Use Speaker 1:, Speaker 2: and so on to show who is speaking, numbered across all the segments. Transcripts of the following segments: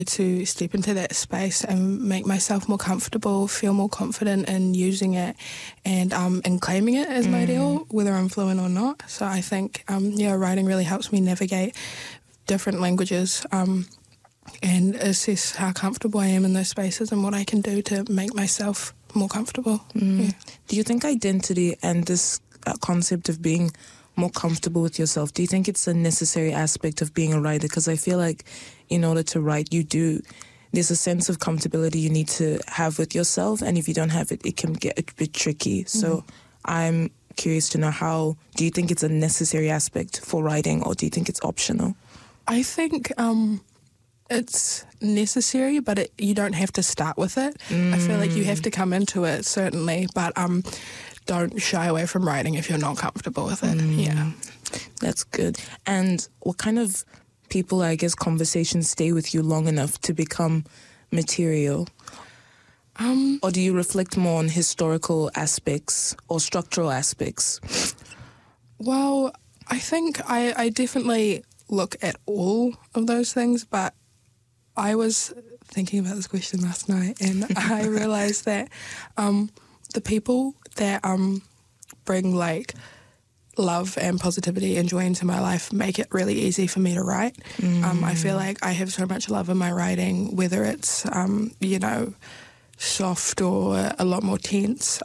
Speaker 1: to step into that space and make myself more comfortable, feel more confident in using it and claiming it as my deal, whether I'm fluent or not. So I think, writing really helps me navigate different languages and assess how comfortable I am in those spaces and what I can do to make myself more comfortable. Yeah.
Speaker 2: Do you think identity and this concept of being more comfortable with yourself, do you think it's a necessary aspect of being a writer? Because I feel like in order to write, there's a sense of comfortability you need to have with yourself, and if you don't have it, it can get a bit tricky. So I'm curious to know, do you think it's a necessary aspect for writing, or do you think it's optional?
Speaker 1: I think it's necessary, but you don't have to start with it. I feel like you have to come into it, certainly, but don't shy away from writing if you're not comfortable with it. Yeah.
Speaker 2: That's good. And what kind of people, I guess, conversations stay with you long enough to become material? Or do you reflect more on historical aspects or structural aspects?
Speaker 1: Well, I think I definitely look at all of those things, but I was thinking about this question last night and I realised that the people that bring like love and positivity and joy into my life make it really easy for me to write. I feel like I have so much love in my writing, whether it's, soft or a lot more tense.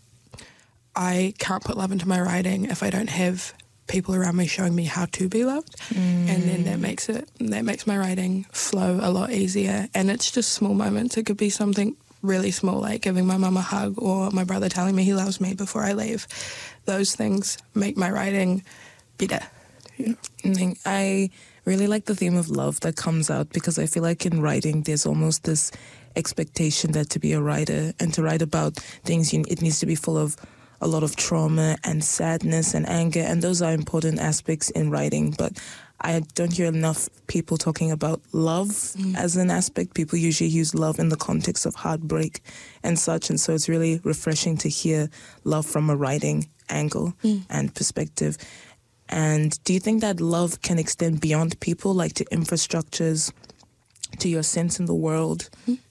Speaker 1: I can't put love into my writing if I don't have people around me showing me how to be loved. And then that makes my writing flow a lot easier. And it's just small moments. It could be something really small, like giving my mum a hug or my brother telling me he loves me before I leave. Those things make my writing better. Yeah.
Speaker 2: I really like the theme of love that comes out, because I feel like in writing there's almost this expectation that to be a writer and to write about things, it needs to be full of a lot of trauma and sadness and anger, and those are important aspects in writing, but I don't hear enough people talking about love as an aspect. People usually use love in the context of heartbreak and such, and so it's really refreshing to hear love from a writing angle and perspective. And do you think that love can extend beyond people, like to infrastructures, to your sense in the world?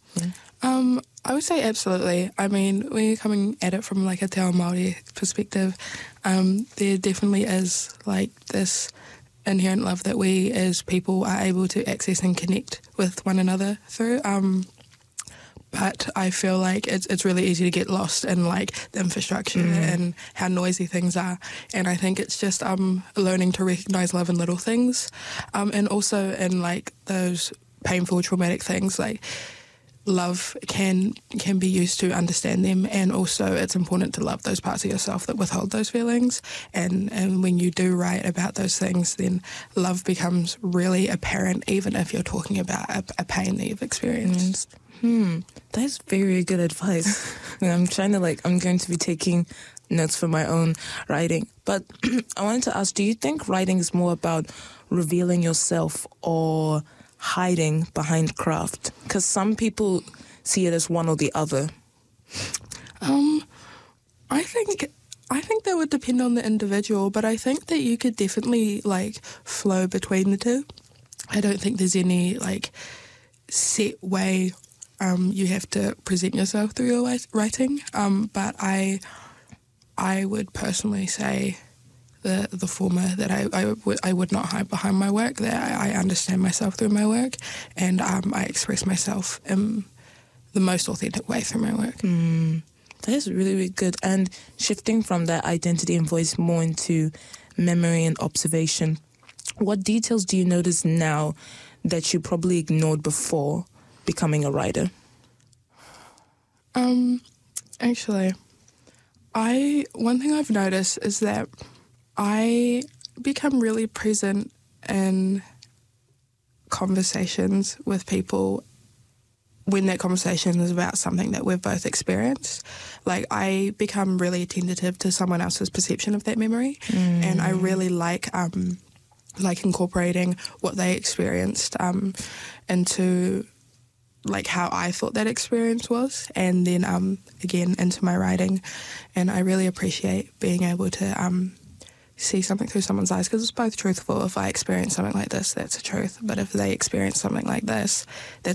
Speaker 1: I would say absolutely. I mean, when you're coming at it from like a Te Ao Māori perspective, there definitely is like this inherent love that we as people are able to access and connect with one another through. But I feel like it's really easy to get lost in like the infrastructure and how noisy things are. And I think it's just learning to recognise love in little things, and also in like those painful, traumatic things. Like love can be used to understand them, and also it's important to love those parts of yourself that withhold those feelings. And when you do write about those things, then love becomes really apparent, even if you're talking about a pain that you've experienced.
Speaker 2: That's very good advice. I'm going to be taking notes for my own writing. But I wanted to ask, do you think writing is more about revealing yourself or hiding behind craft? Because some people see it as one or the other.
Speaker 1: I think that would depend on the individual, but I think that you could definitely like flow between the two. I don't think there's any like set way you have to present yourself through your writing. But I would personally say the former, that I would not hide behind my work, that I understand myself through my work, and I express myself in the most authentic way through my work.
Speaker 2: That is really, really good. And shifting from that identity and voice more into memory and observation, what details do you notice now that you probably ignored before becoming a writer?
Speaker 1: Actually, one thing I've noticed is that I become really present in conversations with people when that conversation is about something that we've both experienced. Like, I become really attentive to someone else's perception of that memory, and I really like incorporating what they experienced into like how I thought that experience was, and then again into my writing. And I really appreciate being able to see something through someone's eyes, because it's both truthful. If I experience something like this, that's the truth. But if they experience something like this, that's